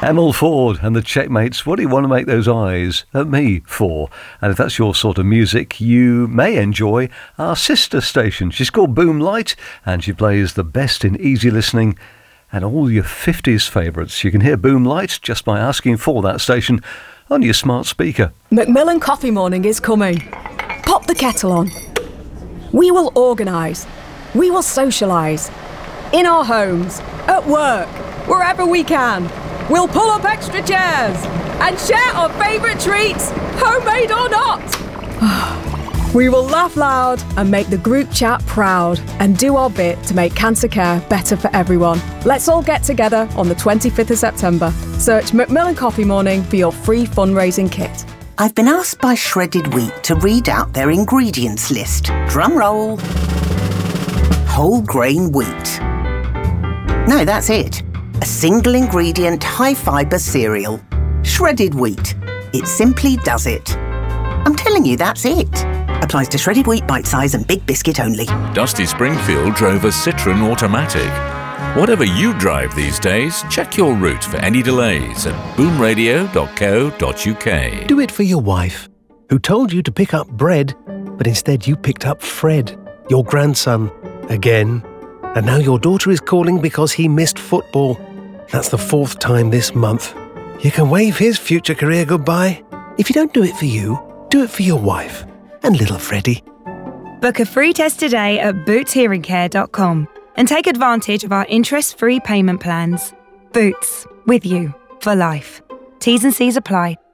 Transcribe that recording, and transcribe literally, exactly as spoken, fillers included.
Hemel Ford and the Checkmates. What do you want to make those eyes at me for? And if that's your sort of music, you may enjoy our sister station. She's called Boom Light, and she plays the best in easy listening and all your fifties favourites. You can hear Boom Light just by asking for that station on your smart speaker. Macmillan Coffee Morning is coming. Pop the kettle on. We will organise. We will socialise. In our homes, at work, wherever we can. We'll pull up extra chairs and share our favourite treats, homemade or not. We will laugh loud and make the group chat proud and do our bit to make cancer care better for everyone. Let's all get together on the twenty-fifth of September. Search Macmillan Coffee Morning for your free fundraising kit. I've been asked by Shredded Wheat to read out their ingredients list. Drum roll. Whole grain wheat. No, that's it. A single ingredient, high fibre cereal. Shredded wheat. It simply does it. I'm telling you, that's it. Applies to shredded wheat, bite size and big biscuit only. Dusty Springfield drove a Citroen Automatic. Whatever you drive these days, check your route for any delays at boom radio dot co dot uk. Do it for your wife, who told you to pick up bread, but instead you picked up Fred, your grandson, again. And now your daughter is calling because he missed football. That's the fourth time this month. You can wave his future career goodbye. If you don't do it for you, do it for your wife and little Freddie. Book a free test today at boots hearing care dot com and take advantage of our interest-free payment plans. Boots, with you for life. T's and C's apply.